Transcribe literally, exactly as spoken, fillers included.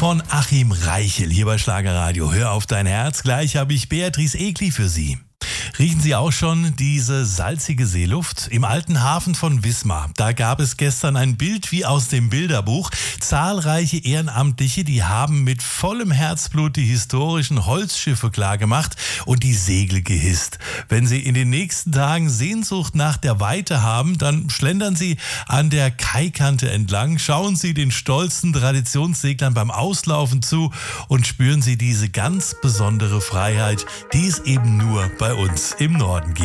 von Achim Reichel hier bei Schlagerradio. Hör auf dein Herz. Gleich habe ich Beatrice Egli für Sie. Riechen Sie auch schon diese salzige Seeluft? Im alten Hafen von Wismar, da gab es gestern ein Bild wie aus dem Bilderbuch. Zahlreiche Ehrenamtliche, die haben mit vollem Herzblut die historischen Holzschiffe klargemacht und die Segel gehisst. Wenn Sie in den nächsten Tagen Sehnsucht nach der Weite haben, dann schlendern Sie an der Kaikante entlang, schauen Sie den stolzen Traditionsseglern beim Auslaufen zu und spüren Sie diese ganz besondere Freiheit, die es eben nur bei uns im Norden gibt.